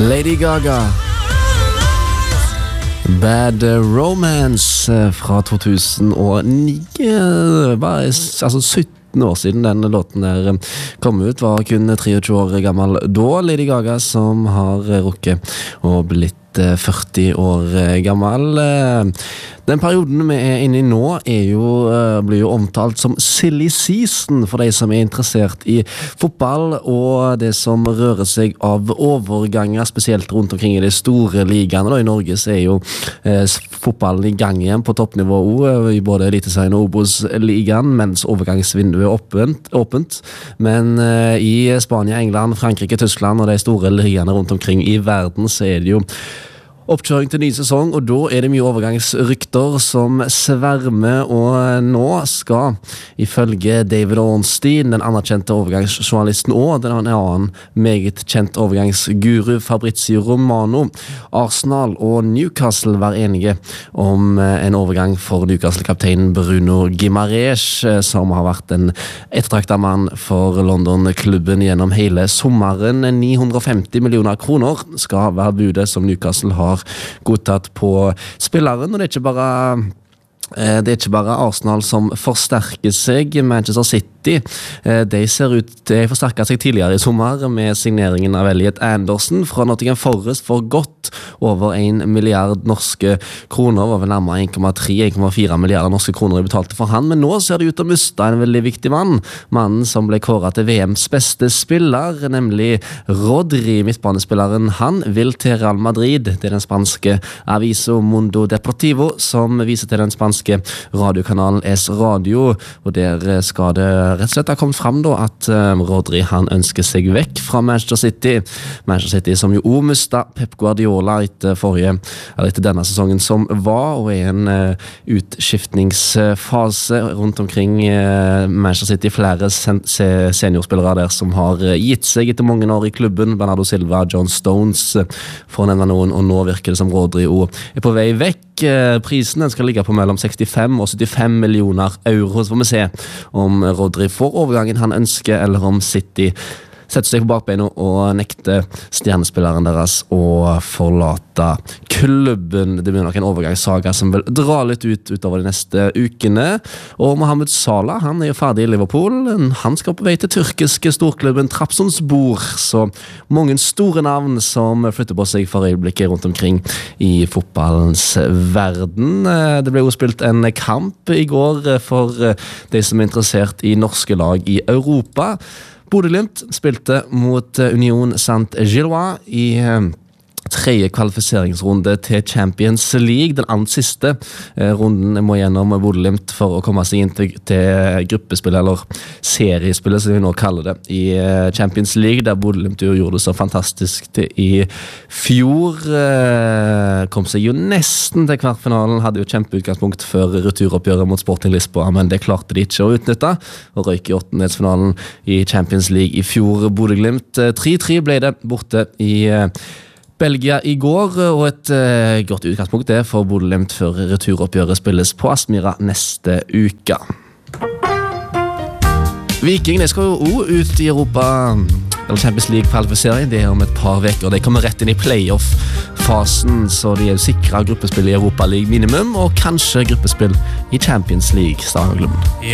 Lady Gaga Bad Romance fra 2009 var altså 17 år siden den låten der kom ut, var kun 23 år gammel da. Lady Gaga som har rukket og blitt 40 år gammel. Den perioden vi inne i nå blir jo omtalt som silly season for de som interessert i fotball og det som rører seg av overganger, spesielt rundt omkring i de store ligaene. I Norge så jo fotballen i gang igjen på toppnivå i både Eliteserien og Obos-ligaen, mens overgangsvinduet åpent. Men i Spania, England, Frankrike, Tyskland og de store ligaene rundt omkring i verden så det jo oppkjøring til ny sesong, og da det mye overgangsrykter som svermer, og nå skal, ifølge David Ornstein, den anerkjente overgangsjournalisten og den annen meget kjent overgangsguru Fabrizio Romano, Arsenal og Newcastle være enige om en overgang for Newcastle-kapteinen Bruno Guimaraes, som har vært en ettertraktet mann for London-klubben gjennom hele sommeren. 950 millioner kroner skal være budet som Newcastle har godtatt på spilleren, og det er ikke bare Arsenal som forsterker seg. Manchester City de forsterket seg tidligere i sommer med signeringen av Elliot Anderson fra Nottingham Forest for godt over 1 milliard norske kroner, var vel nærmere 1,3-1,4 milliarder norske kroner betalte for han, men nå ser det ut til å miste en veldig viktig mannen som ble kåret til VMs beste spiller, nemlig Rodri, midtbanespilleren. Han vil til Real Madrid. Det den spanske Aviso Mundo Deportivo som viser til den spanske radiokanalen Es Radio, og der skal det rett og slett ha kommet frem da at Rodri han ønsker seg vekk fra Manchester City som jo mistet Pep Guardiola etter denne sesongen som var, og en utskiftningsfase rundt omkring Manchester City. Flere seniorspillere der som har gitt seg etter mange år i klubben, Bernardo Silva, John Stones, for å nevne noen, og nå virker det som Rodri på vei vekk. Prisen den skal ligge på mellom 65 og 75 millioner euro, så får vi se om Rodri får overgangen han ønsker, eller om City setter seg på bakbeina og nekter stjernespilleren deres å forlate klubben. Det blir nok en overgangssaga som vil dra litt utover de neste ukene. Og Mohamed Salah, han jo ferdig i Liverpool. Han skal på vei til tyrkiske storklubben Trabzonspor, så mange store navn som flytter på seg for øyeblikket rundt omkring i fotballens verden. Det ble jo spilt en kamp i går for de som interessert i norske lag i Europa. Bodø/Glimt spilte mot Union Saint-Gilloise i tredje kvalifiseringsrunde til Champions League. Den siste runden må gjennom Bodø/Glimt for å komme seg inn til gruppespill, eller seriespill, som vi nå kaller det, i Champions League, der Bodø/Glimt gjorde det så fantastisk i fjor. Kom seg jo nesten til kvartfinalen, hadde jo kjempeutgangspunkt før returoppgjøret mot Sporting Lisboa, men det klarte de ikke å utnytte, og røyk i åttendedelsfinalen i Champions League i fjor. Bodø/Glimt 3-3 ble det borte i Belgia i går, og et godt utgangspunkt for Bodø/Glimt før returoppgjøret spilles på Aspmyra neste uke. Viking skal jo ut i Europa, eller Champions League-kvalifisering. Det om et par veker. De kommer rett inn i playoff-fasen, så de sikret gruppespill i Europa League minimum, og kanskje gruppespill i Champions League, Stavanger-klubben.